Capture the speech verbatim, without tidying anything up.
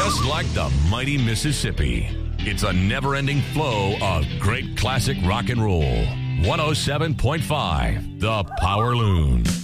Just like the mighty Mississippi, it's a never-ending flow of great classic rock and roll. one oh seven point five, The Power Loon.